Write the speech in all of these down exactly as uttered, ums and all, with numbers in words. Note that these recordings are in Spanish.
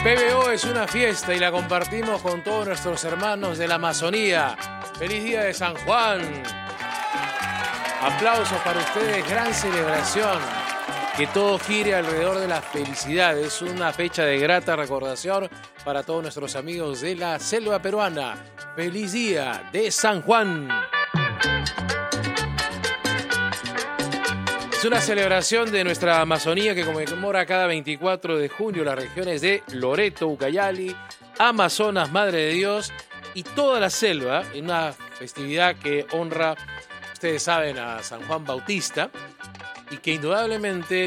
P B O es una fiesta y la compartimos con todos nuestros hermanos de la Amazonía. ¡Feliz Día de San Juan! Aplausos para ustedes, gran celebración. Que todo gire alrededor de la felicidad. Es una fecha de grata recordación para todos nuestros amigos de la selva peruana. ¡Feliz Día de San Juan! Es una celebración de nuestra Amazonía que conmemora cada veinticuatro de junio las regiones de Loreto, Ucayali, Amazonas, Madre de Dios y toda la selva, en una festividad que honra, ustedes saben, a San Juan Bautista y que indudablemente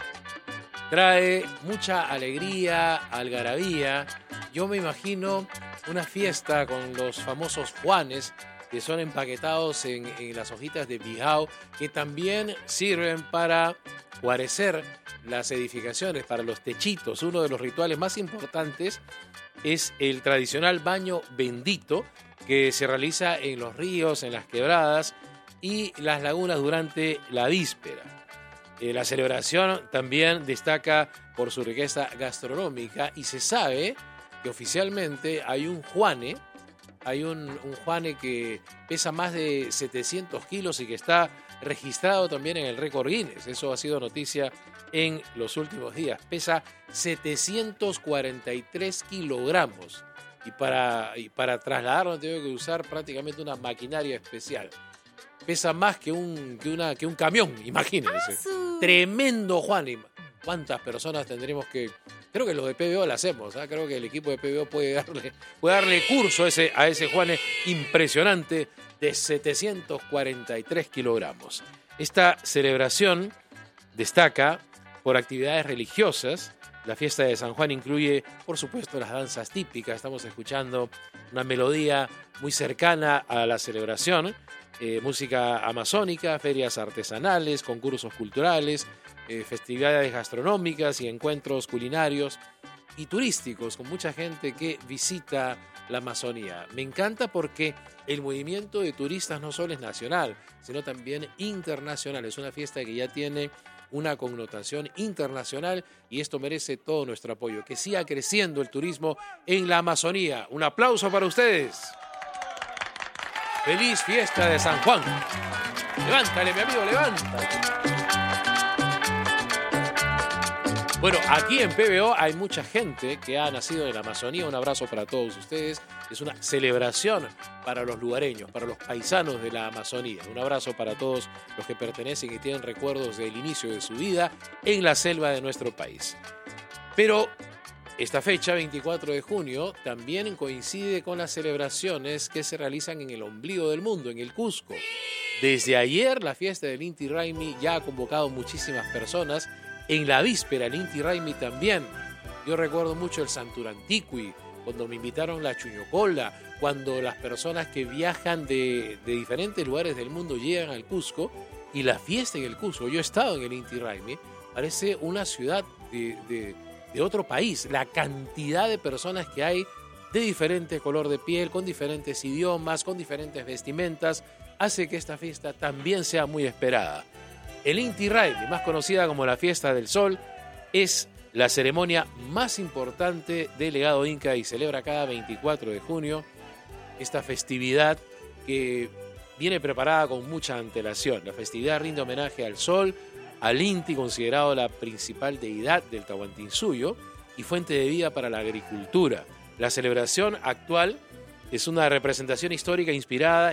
trae mucha alegría, algarabía. Yo me imagino una fiesta con los famosos Juanes, que son empaquetados en, en las hojitas de bijao, que también sirven para guarecer las edificaciones, para los techitos. Uno de los rituales más importantes es el tradicional baño bendito, que se realiza en los ríos, en las quebradas y las lagunas durante la víspera. Eh, la celebración también destaca por su riqueza gastronómica y se sabe que oficialmente hay un Juane, Hay un, un Juane que pesa más de setecientos kilos y que está registrado también en el récord Guinness. Eso ha sido noticia en los últimos días. Pesa setecientos cuarenta y tres kilogramos. Y para, y para trasladarlo tengo que usar prácticamente una maquinaria especial. Pesa más que un, que una, que un camión, imagínense. ¡Asu! Tremendo Juane. ¿Cuántas personas tendremos que...? Creo que los de P B O lo hacemos, ¿eh? Creo que el equipo de P B O puede darle, puede darle curso a ese, a ese Juane impresionante de setecientos cuarenta y tres kilogramos. Esta celebración destaca por actividades religiosas. La fiesta de San Juan incluye, por supuesto, las danzas típicas. Estamos escuchando una melodía muy cercana a la celebración. Eh, música amazónica, ferias artesanales, concursos culturales, eh, festividades gastronómicas y encuentros culinarios y turísticos con mucha gente que visita la Amazonía. Me encanta porque el movimiento de turistas no solo es nacional, sino también internacional. Es una fiesta que ya tiene una connotación internacional y esto merece todo nuestro apoyo. Que siga creciendo el turismo en la Amazonía. Un aplauso para ustedes. ¡Feliz fiesta de San Juan! ¡Levántale, mi amigo, levántale! Bueno, aquí en P B O hay mucha gente que ha nacido en la Amazonía. Un abrazo para todos ustedes. Es una celebración para los lugareños, para los paisanos de la Amazonía. Un abrazo para todos los que pertenecen y tienen recuerdos del inicio de su vida en la selva de nuestro país. Pero esta fecha, veinticuatro de junio, también coincide con las celebraciones que se realizan en el ombligo del mundo, en el Cusco. Desde ayer, la fiesta del Inti Raymi ya ha convocado muchísimas personas. En la víspera, el Inti Raymi también. Yo recuerdo mucho el Santurantiqui, cuando me invitaron la Chuñocola, cuando las personas que viajan de, de diferentes lugares del mundo llegan al Cusco y la fiesta en el Cusco. Yo he estado en el Inti Raymi, parece una ciudad de... de de otro país. La cantidad de personas que hay de diferente color de piel, con diferentes idiomas, con diferentes vestimentas, hace que esta fiesta también sea muy esperada. El Inti Raymi, más conocida como la Fiesta del Sol, es la ceremonia más importante del legado inca y celebra cada veinticuatro de junio esta festividad que viene preparada con mucha antelación. La festividad rinde homenaje al sol, al Inti, considerado la principal deidad del Tahuantinsuyo y fuente de vida para la agricultura. La celebración actual es una representación histórica inspirada